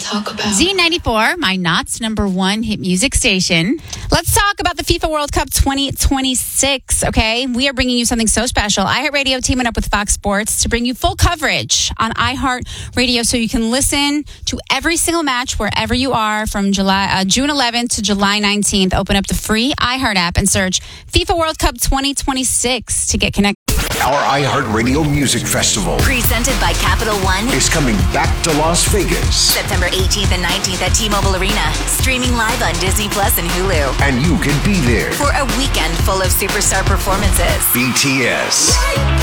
talk about? Z94, my Knott's #1 hit music station. Let's talk about the FIFA World Cup 2026, okay? We are bringing you something so special. iHeartRadio teaming up with Fox Sports to bring you full coverage on iHeartRadio so you can listen to every single match wherever you are from June 11th to July 19th. Open up the free iHeart app and search FIFA World Cup 2026 to get connected. Our iHeartRadio Music Festival, presented by Capital One, is coming back to Las Vegas. September 18th and 19th at T-Mobile Arena. Streaming live on Disney Plus and Hulu. And you can be there for a weekend full of superstar performances. BTS,